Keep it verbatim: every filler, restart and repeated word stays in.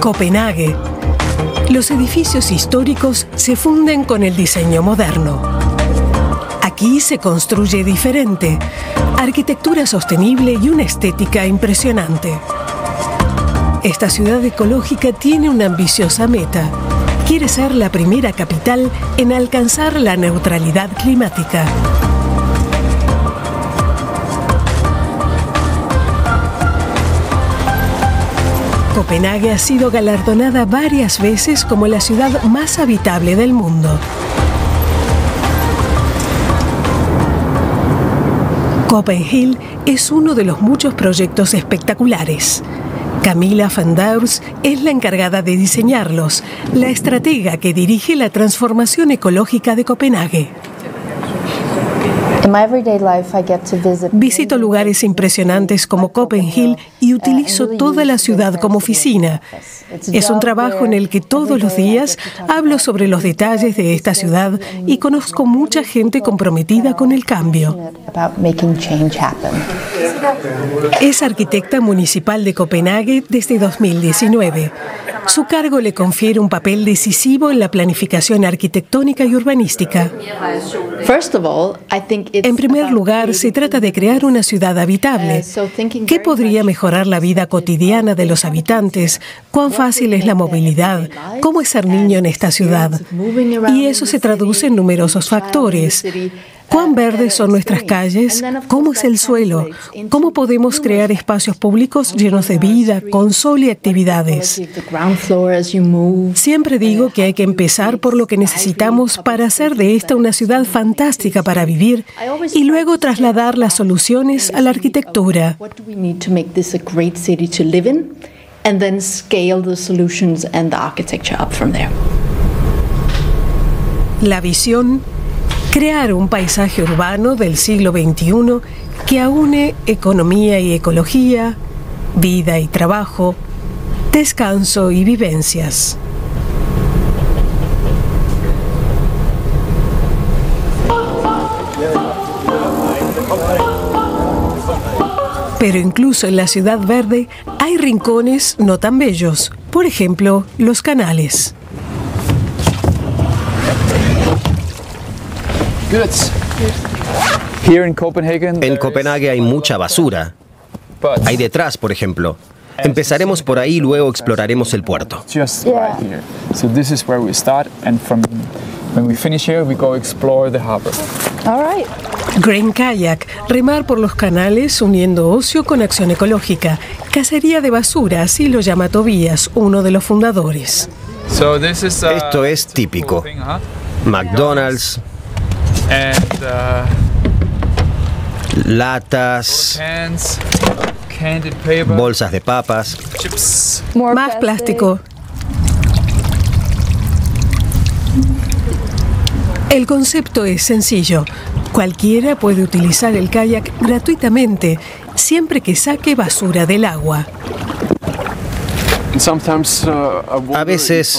Copenhague. Los edificios históricos se funden con el diseño moderno. Aquí se construye diferente, arquitectura sostenible y una estética impresionante. Esta ciudad ecológica tiene una ambiciosa meta. Quiere ser la primera capital en alcanzar la neutralidad climática. Copenhague ha sido galardonada varias veces como la ciudad más habitable del mundo. Copenhill es uno de los muchos proyectos espectaculares. Camila van Deurs es la encargada de diseñarlos, la estratega que dirige la transformación ecológica de Copenhague. Visito lugares impresionantes como Copenhill y utilizo toda la ciudad como oficina. Es un trabajo en el que todos los días hablo sobre los detalles de esta ciudad y conozco mucha gente comprometida con el cambio. Es arquitecta municipal de Copenhague desde dos mil diecinueve. Su cargo le confiere un papel decisivo en la planificación arquitectónica y urbanística. En primer lugar, se trata de crear una ciudad habitable. ¿Qué podría mejorar la vida cotidiana de los habitantes? ¿Cuán fácil es la movilidad? ¿Cómo es ser niño en esta ciudad? Y eso se traduce en numerosos factores. ¿Cuán verdes son nuestras calles? ¿Cómo es el suelo? ¿Cómo podemos crear espacios públicos llenos de vida, con sol y actividades? Siempre digo que hay que empezar por lo que necesitamos para hacer de esta una ciudad fantástica para vivir y luego trasladar las soluciones a la arquitectura. La visión: crear un paisaje urbano del siglo veintiuno que aúne economía y ecología, vida y trabajo, descanso y vivencias. Pero incluso en la ciudad verde hay rincones no tan bellos. Por ejemplo, los canales. En Copenhague hay mucha basura. Ahí detrás, por ejemplo. Empezaremos por ahí y luego exploraremos el puerto. Green Kayak, remar por los canales uniendo ocio con acción ecológica. Cacería de basura, así lo llama Tobias, uno de los fundadores. Esto es típico. McDonald's, And, uh, latas, cans, candied paper, bolsas de papas, chips. Más plástico. El concepto es sencillo. Cualquiera puede utilizar el kayak gratuitamente, siempre que saque basura del agua. A veces